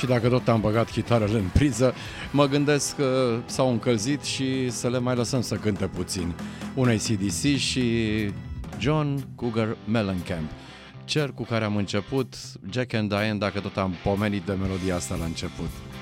și dacă tot am băgat chitarele în priză, mă gândesc că s-au încălzit și să le mai lăsăm să cânte puțin. Unei CDC și John Cougar Mellencamp. Cer cu care am început, Jack and Diane, dacă tot am pomenit de melodia asta la început.